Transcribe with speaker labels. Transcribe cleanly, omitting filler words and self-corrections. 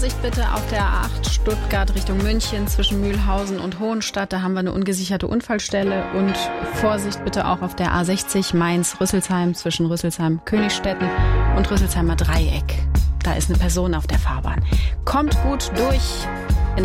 Speaker 1: Vorsicht bitte auf der A8 Stuttgart Richtung München zwischen Mühlhausen und Hohenstadt. Da haben wir eine ungesicherte Unfallstelle. Und Vorsicht bitte auch auf der A60 Mainz-Rüsselsheim zwischen Rüsselsheim-Königstetten und Rüsselsheimer Dreieck. Da ist eine Person auf der Fahrbahn. Kommt gut durch.